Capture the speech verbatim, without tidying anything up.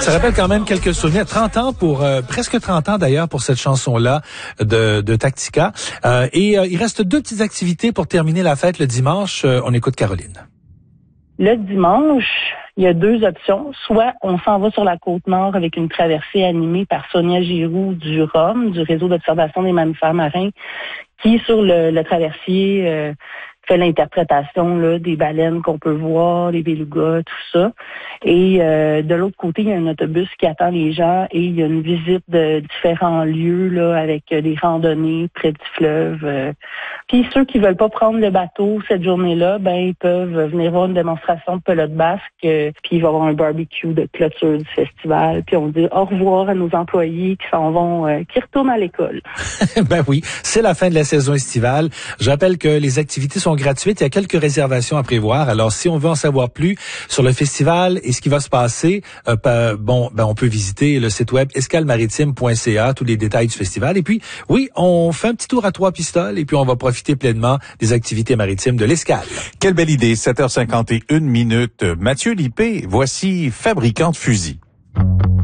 Ça rappelle quand même quelques souvenirs. trente ans pour, euh, presque trente ans d'ailleurs pour cette chanson-là de, de Tactica. Euh, et euh, il reste deux petites activités pour terminer la fête le dimanche. Euh, on écoute Caroline. Le dimanche, il y a deux options. Soit on s'en va sur la Côte-Nord avec une traversée animée par Sonia Giroux du R O M, du Réseau d'observation des mammifères marins, qui, sur le, le traversier, euh, fait l'interprétation là, des baleines qu'on peut voir, les belugas, tout ça. Et euh, de l'autre côté, il y a un autobus qui attend les gens et il y a une visite de différents lieux là, avec des randonnées près du fleuve. Euh. Puis ceux qui veulent pas prendre le bateau cette journée-là, ben ils peuvent venir voir une démonstration de pelote basque. Euh, puis il va y avoir un barbecue de clôture du festival. Puis on dit au revoir à nos employés qui s'en vont, euh, qui retournent à l'école. Ben oui, c'est la fin de la saison estivale. Je rappelle que les activités sont gratuites. Il y a quelques réservations à prévoir. Alors, si on veut en savoir plus sur le festival et ce qui va se passer, euh, bon, ben on peut visiter le site web escale maritime point c a, tous les détails du festival. Et puis, oui, on fait un petit tour à Trois-Pistoles et puis on va profiter pleinement des activités maritimes de l'Escale. Quelle belle idée, sept heures cinquante et une minutes. Mathieu Lippé, voici Fabricant de fusils.